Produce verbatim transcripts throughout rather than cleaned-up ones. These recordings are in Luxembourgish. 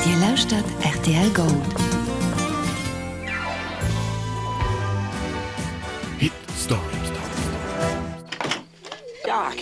Dir lauscht R T L Gold. Hit Story. Doc,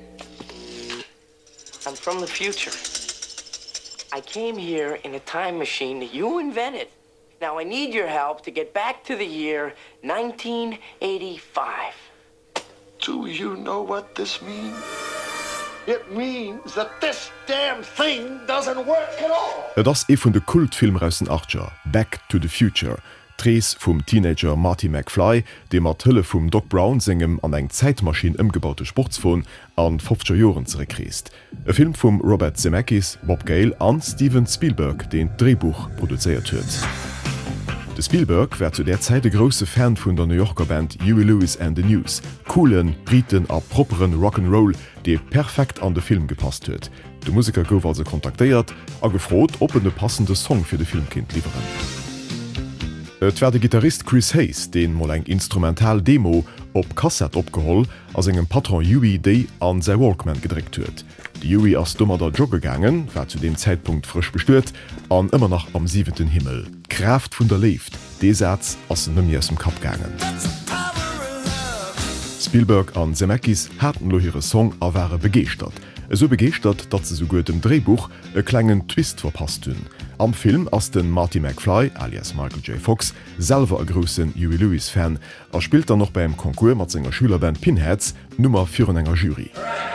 I'm from the future. I came here in a time machine that you invented. Now I need your help to get back to the year nineteen eighty-five. Do you know what this means? It means that this damn thing doesn't work at all. Das e vun de Kultfilm aus den achtziger, Back to the Future. Drees vum Teenager Marty McFly, de mat Hëlle vum Doc Brown singem an eng Zeitmaschine ëmgebaute Sportsfon an fünfziger Joren zerekriest. E Film vum Robert Zemeckis, Bob Gale an Steven Spielberg, den Drehbuch produziert huet. De Spielberg wär zu der Zeit de grosse Fan vun der New Yorker Band Huey Lewis and the News, coolen, Briten a properen Rock'n'Roll, de perfekt an de Film gepasst huet. De Musiker gouf also kontaktéiert, a gefrot, ob en de passende Song fir de Filmkind lieferen. Et wär de Gitarrist Chris Hayes, den moll eng Instrumental-Demo op Kassett opgeholl, ass engem Patron Huey Day an sei Walkman gedrégt huet. Die Huey ass dummer der Jogge gangen, wär zu dem Zeitpunkt frisch bestuert, an immer noch am siebenten Himmel. Kraft vun der Lift, dee Satz ass nëmi aus dem Kap gangen. Spielberg an Zemeckis haten lo hire Song a wäre begeert. So begeert, dat ze so gut dem Drehbuch e klengen Twist verpasst hunn. Am Film ass den Marty McFly, alias Michael J. Fox, selver a grossen Huey Lewis Fan, er spielt er noch beim Konkurs mat senger Schülerband Pinheads, Nummer vier enger Jury.